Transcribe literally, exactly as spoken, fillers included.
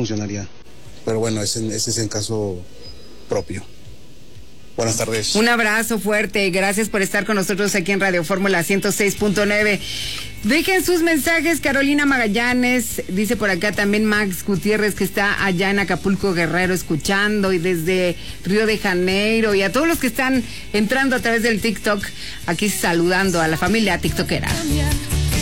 funcionaría. Pero bueno, ese, ese es en caso propio. Buenas tardes. Un abrazo fuerte, gracias por estar con nosotros aquí en Radio Fórmula ciento seis punto nueve. Dejen sus mensajes, Carolina Magallanes, dice por acá también Max Gutiérrez, que está allá en Acapulco, Guerrero, escuchando, y desde Río de Janeiro, y a todos los que están entrando a través del TikTok, aquí saludando a la familia tiktokera.